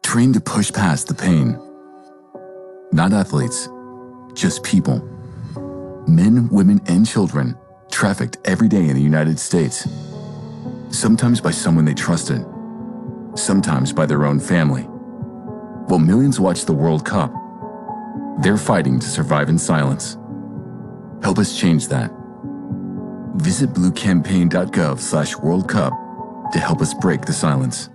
trained to push past the pain. Not athletes, just people. Men, women, and children trafficked every day in the United States. Sometimes by someone they trusted, sometimes by their own family. While millions watch the World Cup, they're fighting to survive in silence. Help us change that. Visit bluecampaign.gov/World Cup to help us break the silence.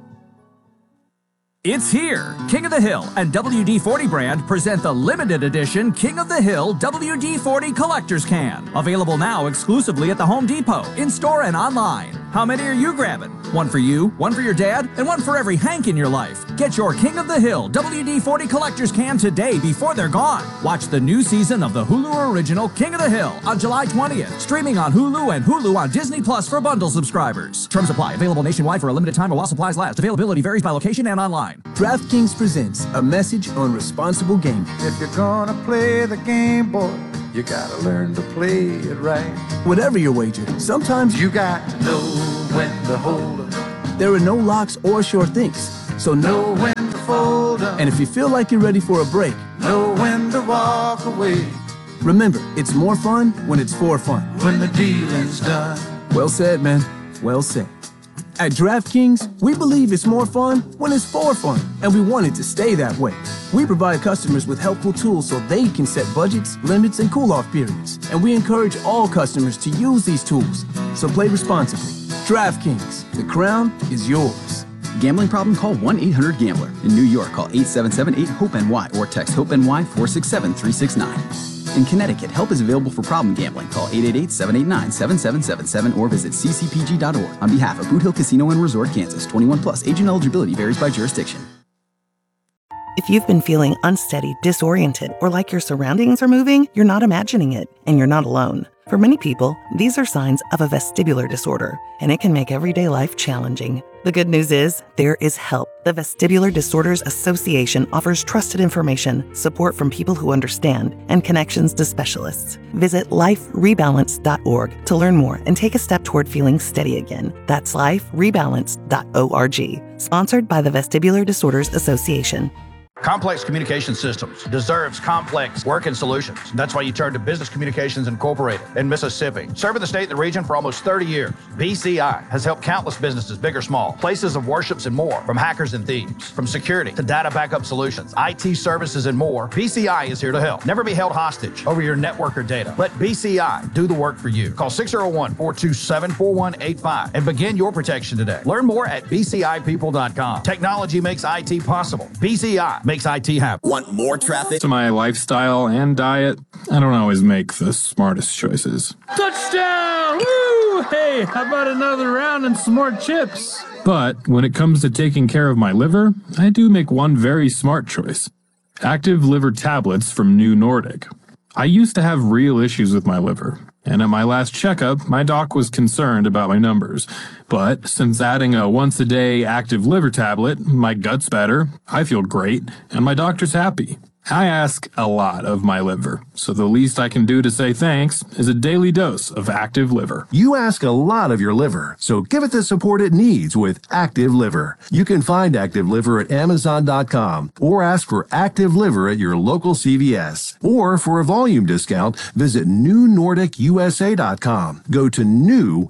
It's here! King of the Hill and WD-40 brand present the limited edition King of the Hill WD-40 Collector's Can. Available now exclusively at the Home Depot, in-store and online. How many are you grabbing? One for you, one for your dad, and one for every Hank in your life. Get your King of the Hill WD-40 Collector's Can today before they're gone. Watch the new season of the Hulu original King of the Hill on July 20th. Streaming on Hulu and Hulu on Disney Plus for bundle subscribers. Terms apply. Available nationwide for a limited time or while supplies last. Availability varies by location and online. DraftKings presents a message on responsible gaming. If you're gonna play the game, boy, you gotta learn to play it right. Whatever your wager, sometimes you got to know when to hold 'em. There are no locks or sure things, so know when to fold 'em. And if you feel like you're ready for a break, know when to walk away. Remember, it's more fun when it's for fun. When the dealing's done. Well said, man. Well said. At DraftKings, we believe it's more fun when it's for fun, and we want it to stay that way. We provide customers with helpful tools so they can set budgets, limits, and cool-off periods, and we encourage all customers to use these tools. So play responsibly. DraftKings, the crown is yours. Gambling problem? Call 1-800-GAMBLER. In New York, call 877-8-HOPE-NY or text HOPE-NY 467-369. In Connecticut, help is available for problem gambling. Call 888-789-7777 or visit ccpg.org. On behalf of Boot Hill Casino and Resort, Kansas, 21 plus. Agent eligibility varies by jurisdiction. If you've been feeling unsteady, disoriented, or like your surroundings are moving, you're not imagining it, and you're not alone. For many people, these are signs of a vestibular disorder, and it can make everyday life challenging. The good news is, there is help. The Vestibular Disorders Association offers trusted information, support from people who understand, and connections to specialists. Visit liferebalance.org to learn more and take a step toward feeling steady again. That's liferebalance.org. Sponsored by the Vestibular Disorders Association. Complex Communication Systems deserves complex working solutions. That's why you turn to Business Communications Incorporated in Mississippi. Serving the state and the region for almost 30 years, BCI has helped countless businesses, big or small, places of worships and more, from hackers and thieves, from security to data backup solutions, IT services and more. BCI is here to help. Never be held hostage over your network or data. Let BCI do the work for you. Call 601-427-4185 and begin your protection today. Learn more at bcipeople.com. Technology makes IT possible. BCI makes IT happen. Want more traffic? To my lifestyle and diet, I don't always make the smartest choices. Touchdown! Woo! Hey, how about another round and some more chips? But when it comes to taking care of my liver, I do make one very smart choice. Active liver tablets from New Nordic. I used to have real issues with my liver, and at my last checkup, my doc was concerned about my numbers. But since adding a once-a-day active liver tablet, my gut's better, I feel great, and my doctor's happy. I ask a lot of my liver, so the least I can do to say thanks is a daily dose of Active Liver. You ask a lot of your liver, so give it the support it needs with Active Liver. You can find Active Liver at Amazon.com or ask for Active Liver at your local CVS. Or for a volume discount, visit NewNordicUSA.com. Go to new,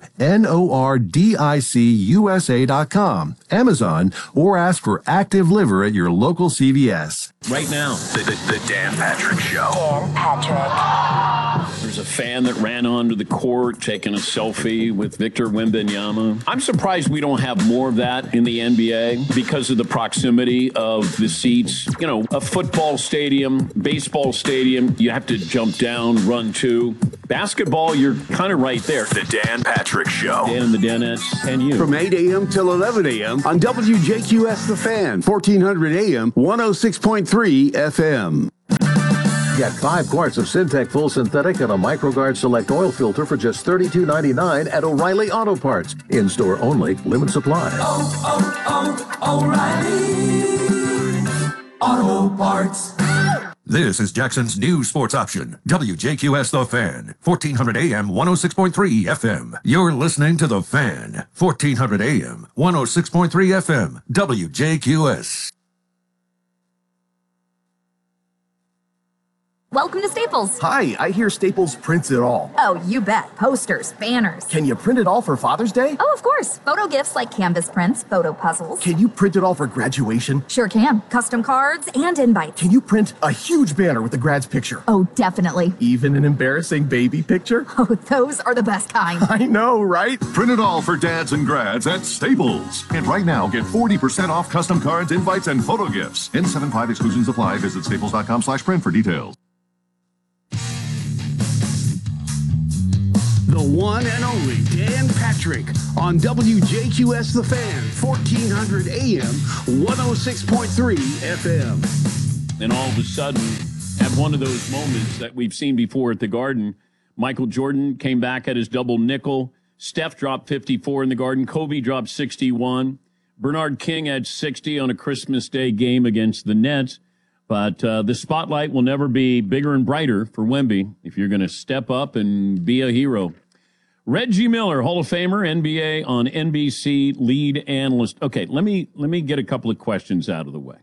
NORDICUSA.com, Amazon, or ask for Active Liver at your local CVS. Right now, the Dan Patrick Show. Dan Patrick. There's a fan that ran onto the court taking a selfie with Victor Wembanyama. I'm surprised we don't have more of that in the NBA because of the proximity of the seats. You know, a football stadium, baseball stadium, you have to jump down, run to. Basketball, you're kind of right there. The Dan Patrick Show. Dan and the Danettes and you. From 8 a.m. till 11 a.m. on WJQS The Fan, 1400 a.m., 106.3 FM. Get 5 quarts of Syntec Full Synthetic and a MicroGuard Select Oil Filter for just $32.99 at O'Reilly Auto Parts. In-store only, limit supply. O'Reilly Auto Parts. This is Jackson's new sports option, WJQS The Fan, 1400 AM, 106.3 FM. You're listening to The Fan, 1400 AM, 106.3 FM, WJQS. Welcome to Staples. Hi, I hear Staples prints it all. Oh, you bet. Posters, banners. Can you print it all for Father's Day? Oh, of course. Photo gifts like canvas prints, photo puzzles. Can you print it all for graduation? Sure can. Custom cards and invites. Can you print a huge banner with the grad's picture? Oh, definitely. Even an embarrassing baby picture? Oh, those are the best kind. I know, right? Print it all for dads and grads at Staples. And right now, get 40% off custom cards, invites, and photo gifts. N75 exclusions apply. Visit staples.com/print for details. The one and only Dan Patrick on WJQS The Fan, 1400 AM, 106.3 FM. And all of a sudden, at one of those moments that we've seen before at the Garden, Michael Jordan came back at his double nickel. Steph dropped 54 in the Garden. Kobe dropped 61. Bernard King had 60 on a Christmas Day game against the Nets. But the spotlight will never be bigger and brighter for Wemby if you're going to step up and be a hero. Reggie Miller, Hall of Famer, NBA on NBC lead analyst. Okay, let me get a couple of questions out of the way.